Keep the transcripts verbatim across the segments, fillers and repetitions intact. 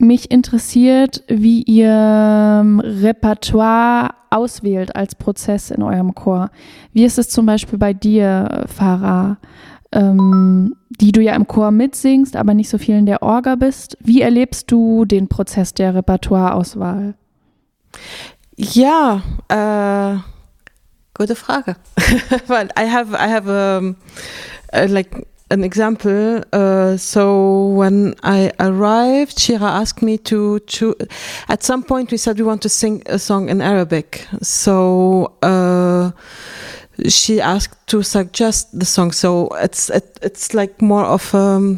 Mich interessiert, wie ihr Repertoire auswählt als Prozess in eurem Chor. Wie ist es zum Beispiel bei dir, Farah, ähm, die du ja im Chor mitsingst, aber nicht so viel in der Orga bist? Wie erlebst du den Prozess der Repertoireauswahl? Ja, äh, gute Frage. Well, I have, I have um, uh, like an example. Uh, so when I arrived, Shira asked me to choose. At some point, we said we want to sing a song in Arabic. So uh, she asked to suggest the song. So it's it, it's like more of um.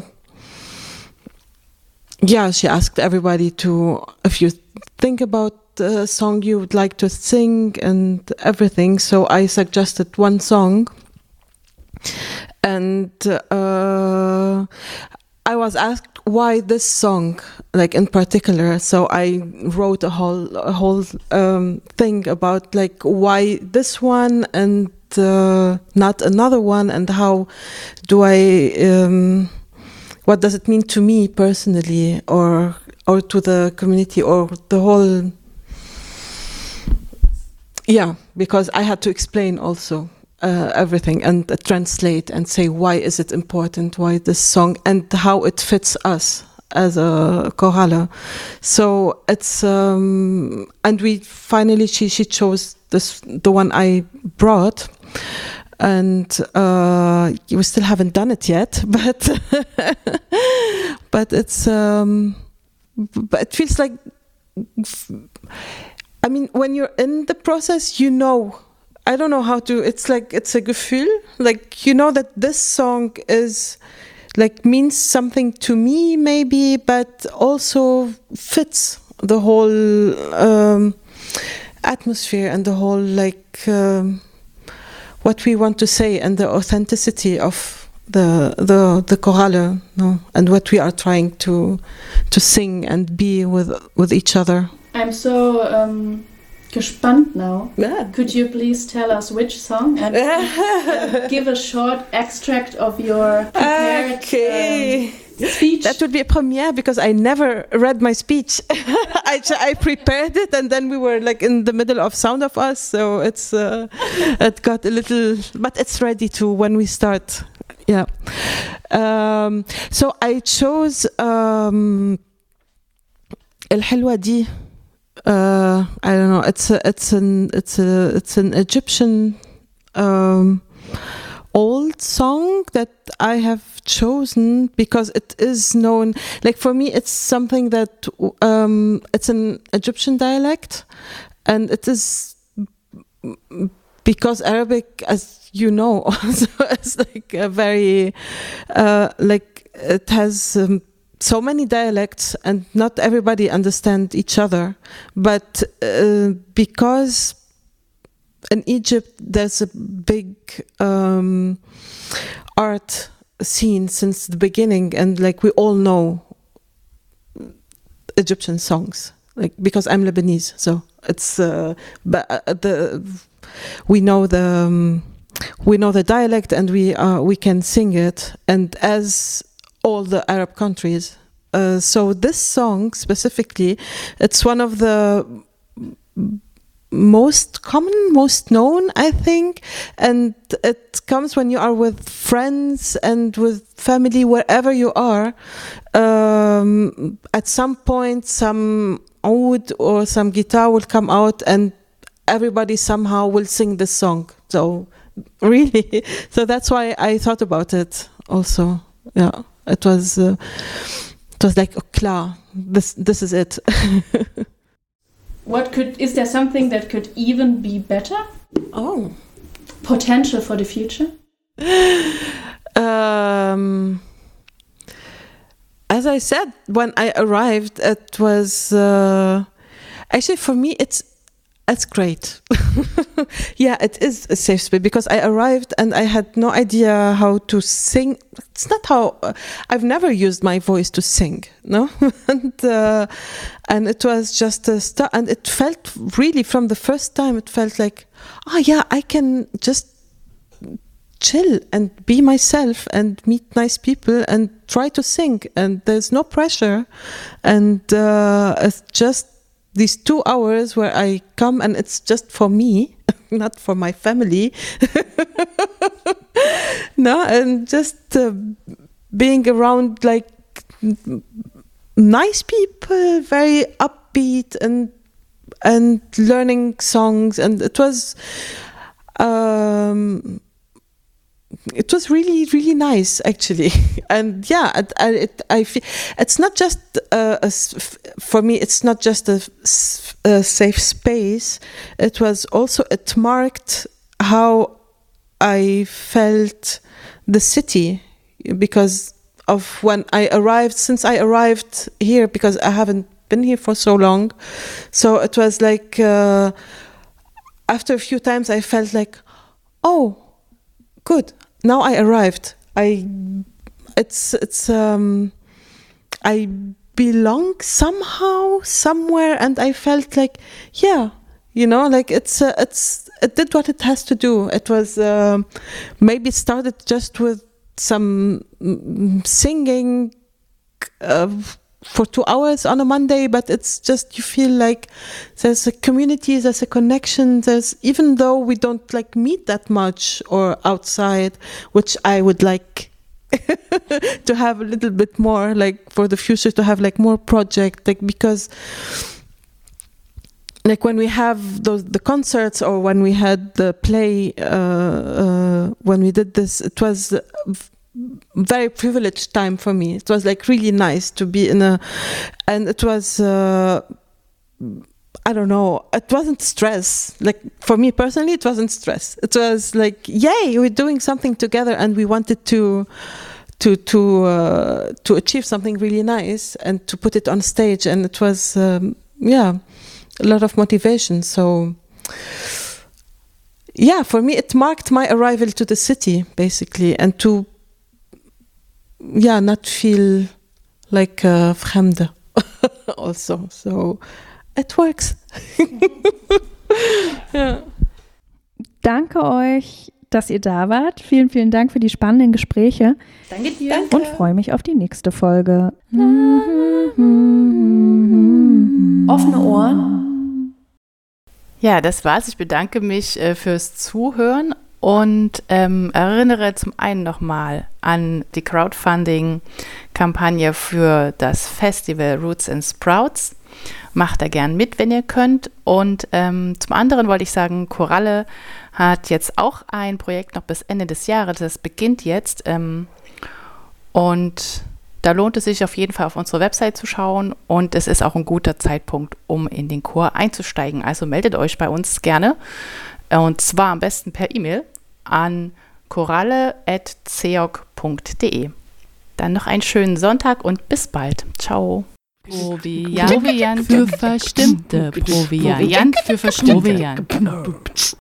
Yeah, she asked everybody to, if you think about the song you would like to sing and everything. So I suggested one song. And uh, I was asked why this song, like in particular. So I wrote a whole a whole um, thing about like why this one and uh, not another one, and how do I, um, what does it mean to me personally, or or to the community, or the whole. Yeah, because I had to explain also. Uh, everything and uh, translate and say why is it important, why this song, and how it fits us as a chorale. So it's um, and we finally she she chose this the one I brought, and uh, we still haven't done it yet, but but it's um, but it feels like, I mean, when you're in the process, you know. I don't know how to, it's like, it's a gefühl, like, you know that this song is, like, means something to me maybe, but also fits the whole um, atmosphere and the whole, like, um, what we want to say and the authenticity of the the the chorale, no, and what we are trying to to sing and be with with each other. I'm so um gespannt now. Yeah. Could you please tell us which song and uh, give a short extract of your prepared okay. um, speech? That would be a premiere because I never read my speech. I, I prepared it and then we were like in the middle of Sound of Us, so it's uh, it got a little, but it's ready to when we start. Yeah. Um, so I chose um, El Helwa Di. Uh, I don't know. It's a, it's an it's a it's an Egyptian um, old song that I have chosen because it is known. Like for me, it's something that um, it's an Egyptian dialect, and it is because Arabic, as you know, also is like a very uh, like it has. Um, so many dialects and not everybody understand each other, but uh, because in Egypt there's a big um, art scene since the beginning, and like we all know Egyptian songs, like because I'm Lebanese, so it's uh, but uh, the we know the um, we know the dialect and we uh, we can sing it, and as all the Arab countries. Uh, so this song specifically, it's one of the most common, most known, I think. And it comes when you are with friends and with family, wherever you are. Um, at some point, some oud or some guitar will come out and everybody somehow will sing this song. So really, so that's why I thought about it also. Yeah. It was, uh, it was like, oh, klar, this this is it. What could, is there something that could even be better? Oh. Potential for the future? Um, as I said, when I arrived, it was, uh, actually for me, it's, it's great. Yeah, it is a safe space because I arrived and I had no idea how to sing. It's not how uh, I've never used my voice to sing, no, and uh, and it was just a start, and it felt really from the first time. It felt like, oh yeah, I can just chill and be myself and meet nice people and try to sing, and there's no pressure, and uh, it's just these two hours where I come and it's just for me, not for my family. No, and just uh, being around like nice people, very upbeat, and and learning songs, and it was um, it was really really nice actually. And yeah, it, I it, I feel it's not just uh, a, for me. It's not just a, a safe space. It was also it marked how I felt the city, because of when I arrived, since I arrived here, because I haven't been here for so long. So it was like, uh, after a few times I felt like, oh, good, now I arrived. I, it's, it's, um, I belong somehow, somewhere, and I felt like, yeah, you know, like it's, uh, it's, it did what it has to do. It was, uh, maybe it started just with some singing uh, for two hours on a Monday, but it's just, you feel like there's a community, there's a connection, there's, even though we don't like meet that much or outside, which I would like to have a little bit more, like for the future, to have like more project, like because like when we have those the concerts, or when we had the play, uh, uh, when we did this, it was a very privileged time for me. It was like really nice to be in a, and it was, uh, I don't know, it wasn't stress. Like for me personally, it wasn't stress. It was like, yay, we're doing something together, and we wanted to, to to uh, to achieve something really nice and to put it on stage, and it was, um, yeah. a lot of motivation. So yeah, for me it marked my arrival to the city basically, and to yeah not feel like a fremde also. So it works. Ja. Danke euch, dass ihr da wart. Vielen, vielen Dank für die spannenden Gespräche. Danke dir. Danke. Und freue mich auf die nächste Folge. Offene Ohren. Ja, das war's. Ich bedanke mich äh, fürs Zuhören und ähm, erinnere zum einen nochmal an die Crowdfunding-Kampagne für das Festival Roots and Sprouts. Macht da gern mit, wenn ihr könnt. Und ähm, zum anderen wollte ich sagen, Koralle hat jetzt auch ein Projekt noch bis Ende des Jahres. Das beginnt jetzt. Ähm, und da lohnt es sich auf jeden Fall auf unsere Website zu schauen, und es ist auch ein guter Zeitpunkt, um in den Chor einzusteigen. Also meldet euch bei uns gerne, und zwar am besten per E-Mail an koralle at ceog punkt de. Dann noch einen schönen Sonntag und bis bald. Ciao. Proviant, Proviant für Verstimmte. Proviant für Verstimmte. Proviant.